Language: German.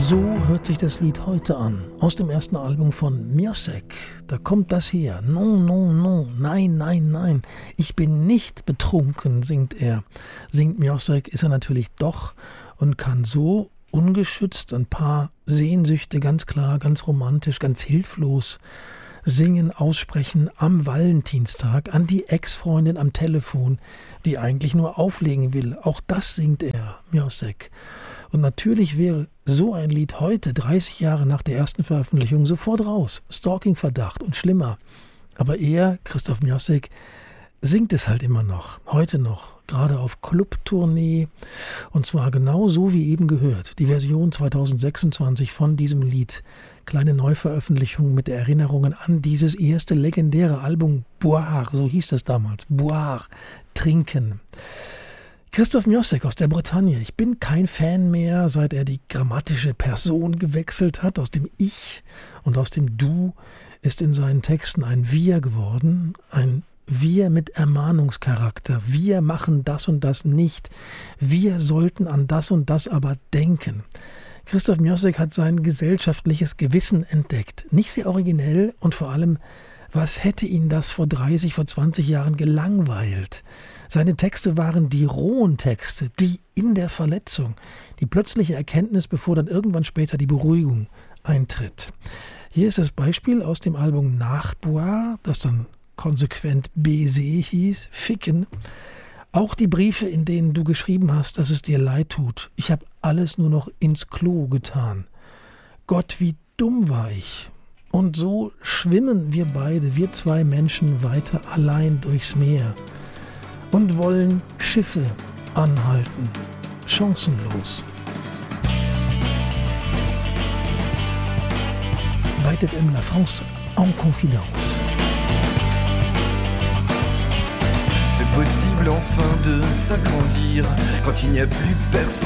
So hört sich das Lied heute an, aus dem ersten Album von Miossec. Da kommt das her. Non, non, non, nein, nein, nein. Ich bin nicht betrunken, singt er. Singt Miossec, ist er natürlich doch und kann so ungeschützt ein paar Sehnsüchte ganz klar, ganz romantisch, ganz hilflos singen, aussprechen am Valentinstag an die Ex-Freundin am Telefon, die eigentlich nur auflegen will. Auch das singt er, Miossec. Und natürlich wäre so ein Lied heute, 30 Jahre nach der ersten Veröffentlichung, sofort raus. Stalking-Verdacht und schlimmer. Aber er, Christoph Miossec, singt es halt immer noch, heute noch, gerade auf Clubtournee. Und zwar genau so wie eben gehört. Die Version 2026 von diesem Lied. Kleine Neuveröffentlichung mit Erinnerungen an dieses erste legendäre Album Boire, so hieß das damals. Boire, trinken. Christoph Miossec aus der Bretagne. Ich bin kein Fan mehr, seit er die grammatische Person gewechselt hat. Aus dem Ich und aus dem Du ist in seinen Texten ein Wir geworden. Ein Wir mit Ermahnungscharakter. Wir machen das und das nicht. Wir sollten an das und das aber denken. Christoph Miossec hat sein gesellschaftliches Gewissen entdeckt. Nicht sehr originell und vor allem, was hätte ihn das vor 30, vor 20 Jahren gelangweilt? Seine Texte waren die rohen Texte, die in der Verletzung, die plötzliche Erkenntnis, bevor dann irgendwann später die Beruhigung eintritt. Hier ist das Beispiel aus dem Album Nach Boire, das dann konsequent Baiser hieß, Ficken. Auch die Briefe, in denen du geschrieben hast, dass es dir leid tut. Ich habe alles nur noch ins Klo getan. Gott, wie dumm war ich. Und so schwimmen wir beide, wir zwei Menschen, weiter allein durchs Meer und wollen Schiffe anhalten, chancenlos. White FM La France en confidence. C'est possible enfin de s'agrandir quand il n'y a plus personne.